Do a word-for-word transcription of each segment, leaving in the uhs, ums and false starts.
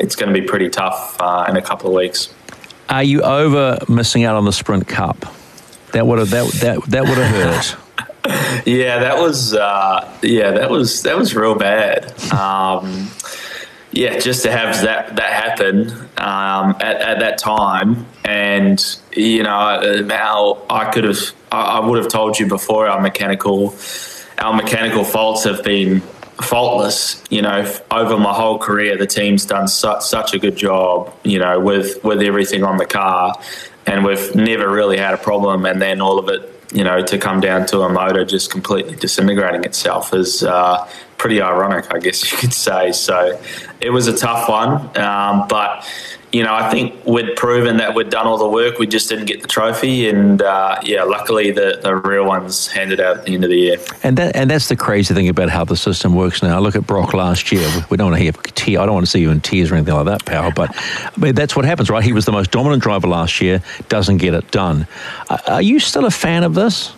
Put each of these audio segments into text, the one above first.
it's going to be pretty tough uh, in a couple of weeks. Are you over missing out on the Sprint Cup? That would have that that that would have hurt. Yeah, that was uh, yeah, that was that was real bad. Um, yeah, just to have that that happen um, at, at that time, and you know, now I could have I, I would have told you before our mechanical our mechanical faults have been faultless. You know, over my whole career, the team's done such such a good job. You know, with with everything on the car, and we've never really had a problem. And then all of it, you know, to come down to a motor just completely disintegrating itself is uh, pretty ironic, I guess you could say. So it was a tough one, um, but you know, I think we'd proven that we'd done all the work. We just didn't get the trophy, and uh, yeah, luckily the, the real ones handed out at the end of the year. And that, and that's the crazy thing about how the system works now. Look at Brock last year. We don't want to hear tear. I don't want to see you in tears or anything like that, pal. But I mean, that's what happens, right? He was the most dominant driver last year. Doesn't get it done. Uh, are you still a fan of this?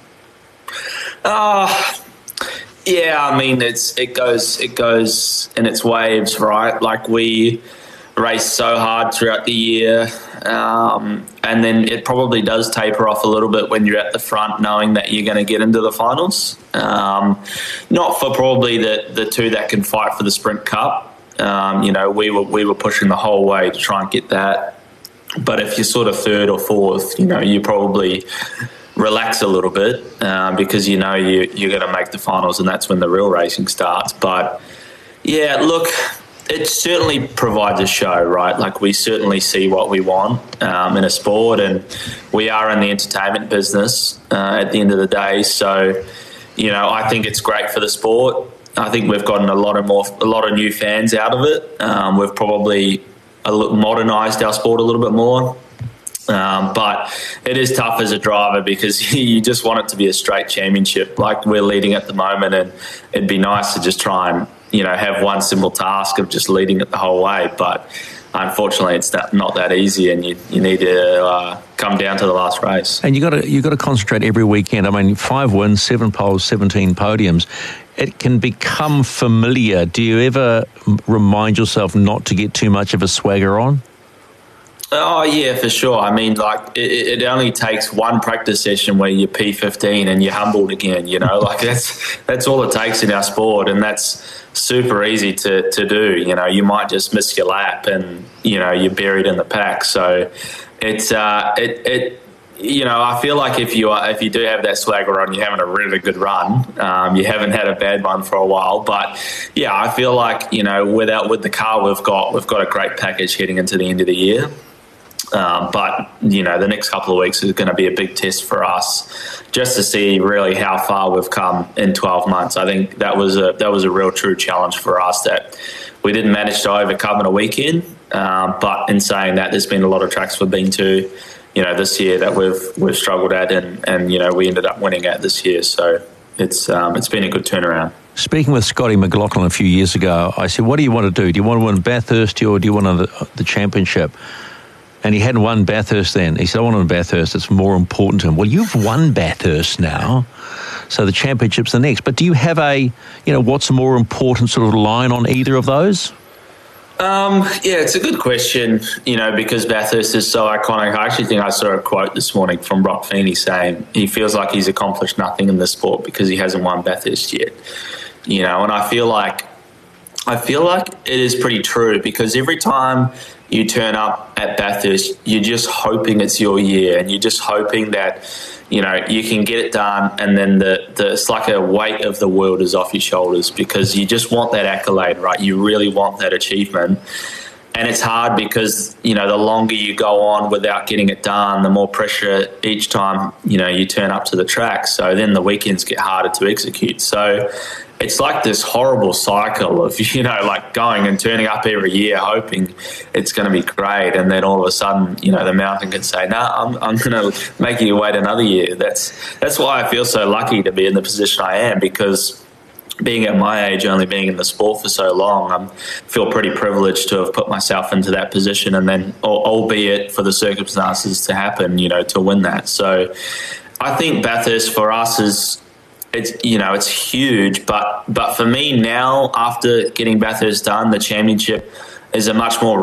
Uh, yeah. I mean, it's it goes it goes in its waves, right? Like we race so hard throughout the year, um, and then it probably does taper off a little bit when you're at the front, knowing that you're going to get into the finals. Um, not for probably the the two that can fight for the Sprint Cup. Um, you know, we were we were pushing the whole way to try and get that. But if you're sort of third or fourth, you know, you probably relax a little bit um, because you know you you're going to make the finals, and that's when the real racing starts. But yeah, look. It certainly provides a show, right? Like we certainly see what we want um, in a sport, and we are in the entertainment business uh, at the end of the day. So, you know, I think it's great for the sport. I think we've gotten a lot of more, a lot of new fans out of it. Um, we've probably modernised our sport a little bit more. Um, but it is tough as a driver because you just want it to be a straight championship like we're leading at the moment, and it'd be nice to just try and, you know, have one simple task of just leading it the whole way. But unfortunately, it's that, not that easy, and you, you need to uh, come down to the last race. And you got to you got to concentrate every weekend. I mean, five wins, seven poles, seventeen podiums. It can become familiar. Do you ever remind yourself not to get too much of a swagger on? Oh, yeah, for sure. I mean, like, it, it only takes one practice session where you're P fifteen and you're humbled again, you know? Like, that's that's all it takes in our sport, and that's super easy to, to do. You know, you might just miss your lap and, you know, you're buried in the pack. So it's, uh, it, it you know, I feel like if you are, if you do have that swagger on, you're having a really good run. Um, you haven't had a bad one for a while. But, yeah, I feel like, you know, without, with the car we've got, we've got a great package heading into the end of the year. Um, but, you know, the next couple of weeks is going to be a big test for us just to see really how far we've come in twelve months. I think that was a that was a real true challenge for us that we didn't manage to overcome in a weekend. Um, but in saying that, there's been a lot of tracks we've been to, you know, this year that we've we've struggled at, and, and you know, we ended up winning at this year. So it's um, it's been a good turnaround. Speaking with Scotty McLaughlin a few years ago, I said, what do you want to do? Do you want to win Bathurst or do you want the, the championship? And he hadn't won Bathurst then. He said, I want to win Bathurst. It's more important to him. Well, you've won Bathurst now, so the championship's the next. But do you have a, you know, what's a more important sort of line on either of those? Um, yeah, it's a good question, you know, because Bathurst is so iconic. I actually think I saw a quote this morning from Brock Feeney saying he feels like he's accomplished nothing in the sport because he hasn't won Bathurst yet. You know, and I feel like I feel like it is pretty true because every time you turn up at Bathurst, you're just hoping it's your year, and you're just hoping that, you know, you can get it done, and then the, the it's like a weight of the world is off your shoulders because you just want that accolade, right? You really want that achievement. And it's hard because, you know, the longer you go on without getting it done, the more pressure each time, you know, you turn up to the track. So then the weekends get harder to execute. So it's like this horrible cycle of, you know, like going and turning up every year hoping it's going to be great. And then all of a sudden, you know, the mountain can say, no, nah, I'm, I'm going to make you wait another year. That's, that's why I feel so lucky to be in the position I am, because being at my age, only being in the sport for so long, I feel pretty privileged to have put myself into that position, and then, albeit for the circumstances to happen, you know, to win that. So I think Bathurst for us is, it's, you know, it's huge, but but for me now, after getting Bathurst done, the championship is a much more